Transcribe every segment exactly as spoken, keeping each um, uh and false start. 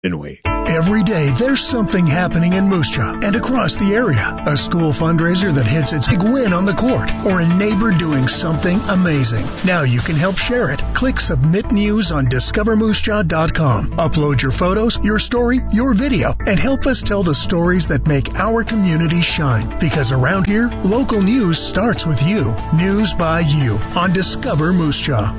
Every day, there's something happening in Moose Jaw and across the area. A school fundraiser that hits its big win on the court, or a neighbor doing something amazing. Now you can help share it. Click Submit News on discover moose jaw dot com. Upload your photos, your story, your video, and help us tell the stories that make our community shine. Because around here, local news starts with you. News by you on Discover Moose Jaw.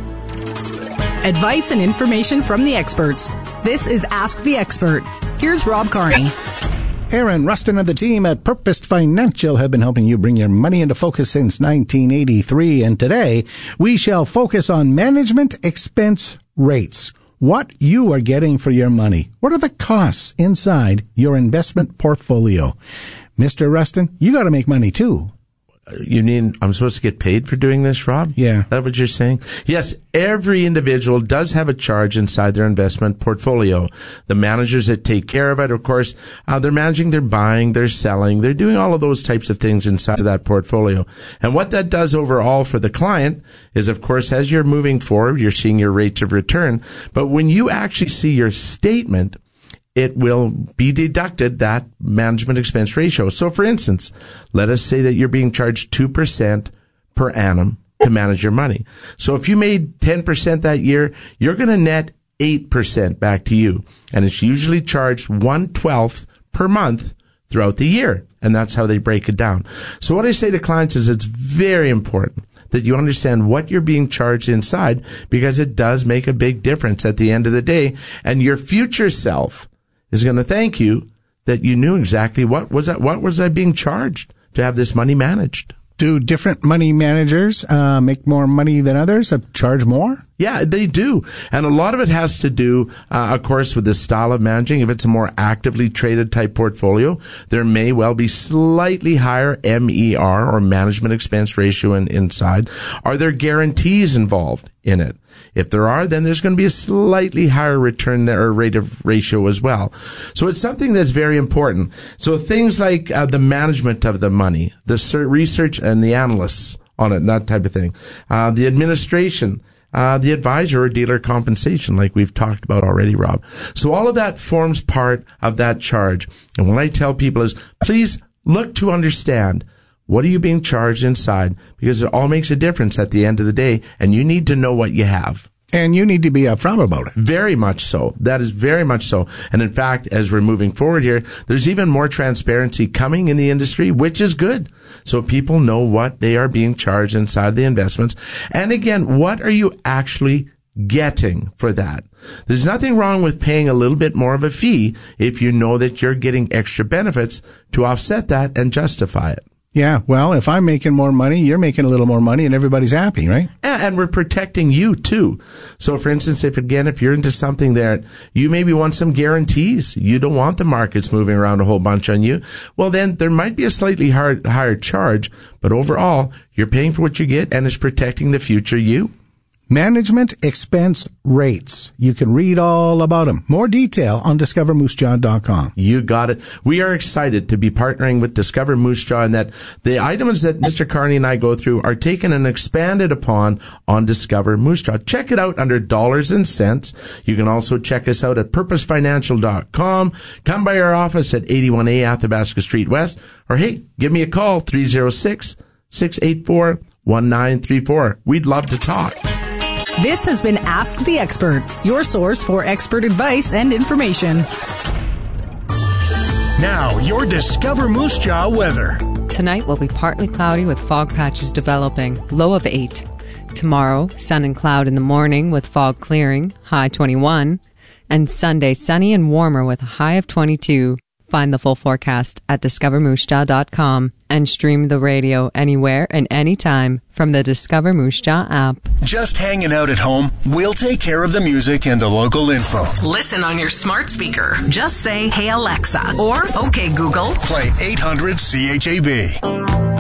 Advice and information from the experts. This is Ask the Expert. Here's Rob Carney. Aaron Rustin and the team at Purpose Financial have been helping you bring your money into focus since nineteen eighty-three. And today, we shall focus on management expense rates. What you are getting for your money. What are the costs inside your investment portfolio? Mister Rustin, you got to make money too. You mean I'm supposed to get paid for doing this, Rob? Yeah. Is that what you're saying? Yes, every individual does have a charge inside their investment portfolio. The managers that take care of it, of course, uh, they're managing, they're buying, they're selling, they're doing all of those types of things inside of that portfolio. And what that does overall for the client is, of course, as you're moving forward, you're seeing your rates of return. But when you actually see your statement, it will be deducted that management expense ratio. So, for instance, let us say that you're being charged two percent per annum to manage your money. So if you made ten percent that year, you're going to net eight percent back to you. And it's usually charged one twelfth per month throughout the year. And that's how they break it down. So what I say to clients is it's very important that you understand what you're being charged inside, because it does make a big difference at the end of the day. And your future self is going to thank you that you knew exactly what was that, what was I being charged to have this money managed. Do different money managers uh, make more money than others, uh, charge more? Yeah, they do. And a lot of it has to do, uh, of course, with the style of managing. If it's a more actively traded type portfolio, there may well be slightly higher M E R or management expense ratio in, inside. Are there guarantees involved in it? If there are, then there's going to be a slightly higher return there, or rate of ratio as well. So it's something that's very important. So things like uh, the management of the money, the research and the analysts on it, that type of thing, uh, the administration, Uh, the advisor or dealer compensation, like we've talked about already, Rob. So all of that forms part of that charge. And what I tell people is, please look to understand, what are you being charged inside? Because it all makes a difference at the end of the day, and you need to know what you have. And you need to be upfront about it. Very much so. That is very much so. And in fact, as we're moving forward here, there's even more transparency coming in the industry, which is good. So people know what they are being charged inside the investments. And again, what are you actually getting for that? There's nothing wrong with paying a little bit more of a fee if you know that you're getting extra benefits to offset that and justify it. Yeah, well, if I'm making more money, you're making a little more money, and everybody's happy, right? And we're protecting you, too. So, for instance, if, again, if you're into something that you maybe want some guarantees, you don't want the markets moving around a whole bunch on you, well, then there might be a slightly hard, higher charge, but overall, you're paying for what you get, and it's protecting the future you. Management expense rates. You can read all about them. More detail on discover moose jaw dot com. You got it. We are excited to be partnering with Discover Moose Jaw, and that the items that Mister Carney and I go through are taken and expanded upon on Discover Moose Jaw. Check it out under dollars and cents. You can also check us out at purpose financial dot com. Come by our office at eighty-one A Athabasca Street West, or hey, give me a call, three oh six, six eight four, one nine three four. We'd love to talk. This has been Ask the Expert, your source for expert advice and information. Now, your Discover Moose Jaw weather. Tonight will be partly cloudy with fog patches developing, low of eight. Tomorrow, sun and cloud in the morning with fog clearing, high twenty-one. And Sunday, sunny and warmer with a high of twenty-two. Find the full forecast at discover moose jaw dot com and stream the radio anywhere and anytime from the Discover Moose Jaw app. Just hanging out at home? We'll take care of the music and the local info. Listen on your smart speaker. Just say, "Hey Alexa," or "Okay Google." Play eight hundred C H A B.